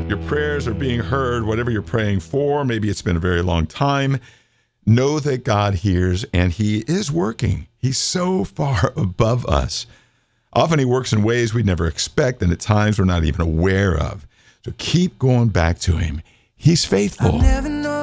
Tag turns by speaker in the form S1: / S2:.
S1: your prayers are being heard, whatever you're praying for. Maybe it's been a very long time. Know that God hears and he is working. He's so far above us. Often he works in ways we'd never expect and at times we're not even aware of. So keep going back to him. He's faithful.